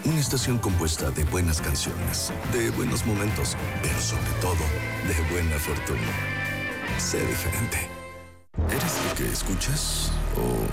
Una estación compuesta de buenas canciones, de buenos momentos, pero sobre todo, de buena fortuna. Sé diferente. ¿Eres lo que escuchas o